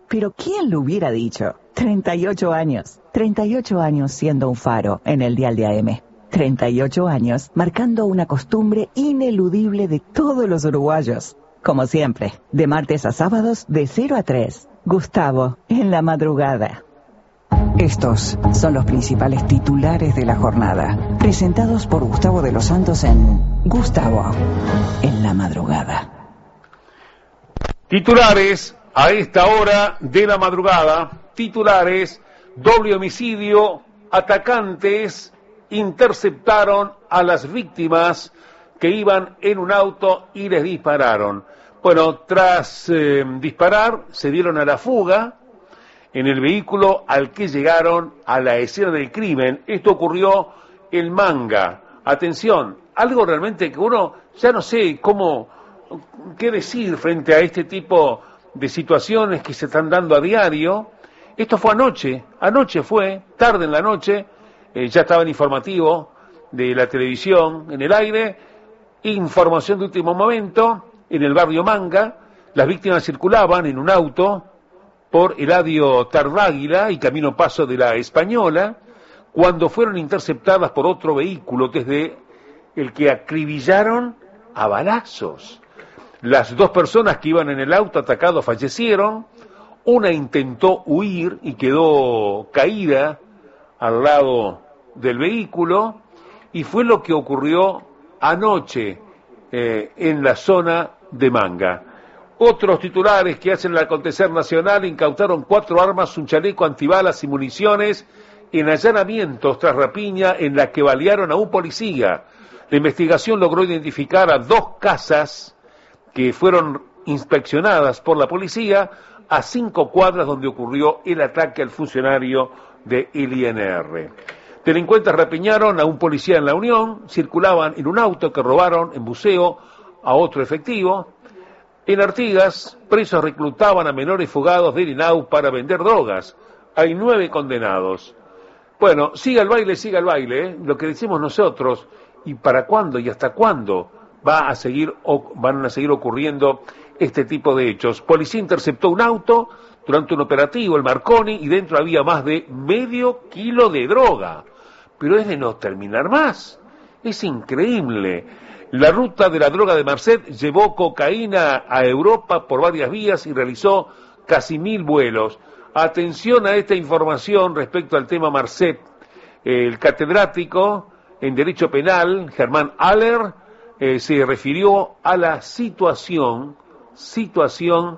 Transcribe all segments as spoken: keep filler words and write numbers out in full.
Pero ¿quién lo hubiera dicho? treinta y ocho años. treinta y ocho años siendo un faro en el dial de A M. treinta y ocho años marcando una costumbre ineludible de todos los uruguayos. Como siempre, de martes a sábados de cero a tres. Gustavo, en la madrugada. Estos son los principales titulares de la jornada, presentados por Gustavo de los Santos en Gustavo, en la madrugada. Titulares a esta hora de la madrugada, titulares, doble homicidio, atacantes interceptaron a las víctimas que iban en un auto y les dispararon. Bueno, tras eh, disparar, se dieron a la fuga en el vehículo al que llegaron a la escena del crimen. Esto ocurrió en Manga. Atención, algo realmente que uno ya no sé cómo, qué decir frente a este tipo de situaciones que se están dando a diario. Esto fue anoche, anoche fue, tarde en la noche, eh, ya estaba en informativo de la televisión en el aire, información de último momento, en el barrio Manga, las víctimas circulaban en un auto por Eladio Tardáguila y camino paso de la Española, cuando fueron interceptadas por otro vehículo desde el que acribillaron a balazos. Las dos personas que iban en el auto atacado fallecieron, una intentó huir y quedó caída al lado del vehículo, y fue lo que ocurrió anoche eh, en la zona de Manga. Otros titulares que hacen el acontecer nacional: incautaron cuatro armas, un chaleco antibalas y municiones en allanamientos tras rapiña en la que balearon a un policía. La investigación logró identificar a dos casas que fueron inspeccionadas por la policía a cinco cuadras donde ocurrió el ataque al funcionario de el I N R. Delincuentes rapiñaron a un policía en La Unión, circulaban en un auto que robaron en buceo a otro efectivo. En Artigas, presos reclutaban a menores fugados del INAU para vender drogas. Hay nueve condenados. Bueno, siga el baile, siga el baile, ¿eh? Lo que decimos nosotros, ¿y para cuándo y hasta cuándo va a seguir o van a seguir ocurriendo este tipo de hechos? Policía interceptó un auto durante un operativo, el Marconi, y dentro había más de medio kilo de droga. Pero es de no terminar más. Es increíble. La ruta de la droga de Marcet llevó cocaína a Europa por varias vías y realizó casi mil vuelos. Atención a esta información respecto al tema Marcet. El catedrático en Derecho Penal, Germán Aller, eh, se refirió a la situación, situación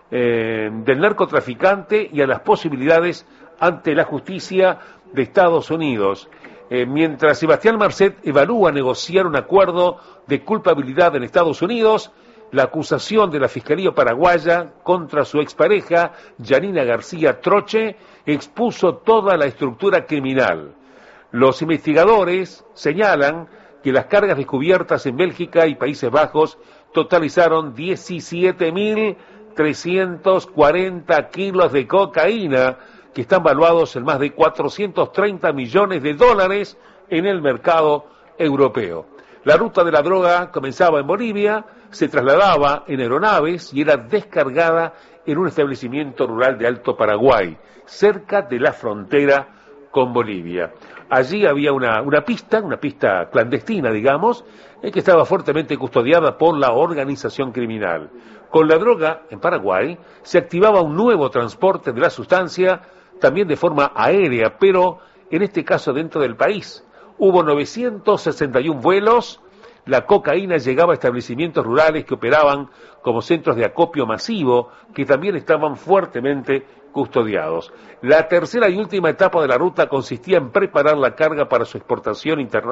eh, del narcotraficante y a las posibilidades ante la justicia de Estados Unidos. Eh, mientras Sebastián Marcet evalúa negociar un acuerdo de culpabilidad en Estados Unidos, la acusación de la Fiscalía Paraguaya contra su expareja, Yanina García Troche, expuso toda la estructura criminal. Los investigadores señalan que las cargas descubiertas en Bélgica y Países Bajos totalizaron diecisiete mil trescientos cuarenta kilos de cocaína, que están valuados en más de cuatrocientos treinta millones de dólares en el mercado europeo. La ruta de la droga comenzaba en Bolivia, se trasladaba en aeronaves y era descargada en un establecimiento rural de Alto Paraguay, cerca de la frontera con Bolivia. Allí había una, una pista, una pista clandestina, digamos, eh, que estaba fuertemente custodiada por la organización criminal. Con la droga, en Paraguay, se activaba un nuevo transporte de la sustancia, también de forma aérea, pero en este caso dentro del país. Hubo novecientos sesenta y uno vuelos, la cocaína llegaba a establecimientos rurales que operaban como centros de acopio masivo, que también estaban fuertemente custodiados. La tercera y última etapa de la ruta consistía en preparar la carga para su exportación internacional